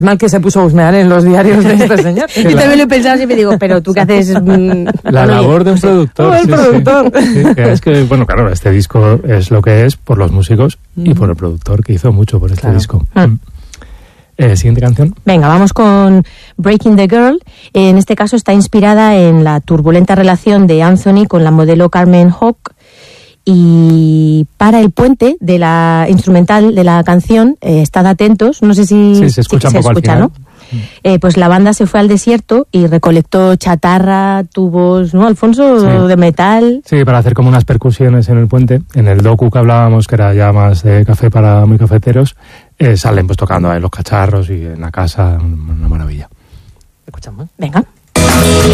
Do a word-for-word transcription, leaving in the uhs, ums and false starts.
Mal que se puso a husmear en los diarios de este señor. Yo también lo he pensado, siempre digo, pero tú qué haces. Mm, la labor de un productor. Oh, el sí, productor. Sí. Sí, es que, bueno, claro, este disco es lo que es por los músicos mm. y por el productor que hizo mucho por este claro. disco. Mm. Eh, Siguiente canción. Venga, vamos con Breaking the Girl. En este caso está inspirada en la turbulenta relación de Anthony con la modelo Carmen Hawk. Y para el puente de la instrumental de la canción, eh, estad atentos, no sé si sí, se escucha, si, un se poco escucha, ¿no? Eh, pues la banda se fue al desierto y recolectó chatarra, tubos, ¿no, Alfonso? Sí. De metal. Sí, para hacer como unas percusiones en el puente. En el docu que hablábamos, que era ya más de café para muy cafeteros, eh, salen pues tocando ahí los cacharros y en la casa, una maravilla. ¿Escuchamos? Venga.